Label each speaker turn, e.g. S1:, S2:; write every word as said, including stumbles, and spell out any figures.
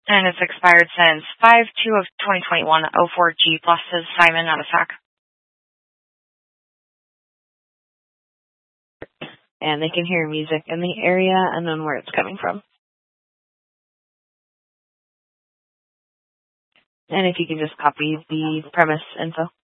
S1: And it's expired since five two of twenty twenty-one. oh four G plus is Simon, not a sack.
S2: And they can hear music in the area and then where it's coming from. And if you can just copy the premise info.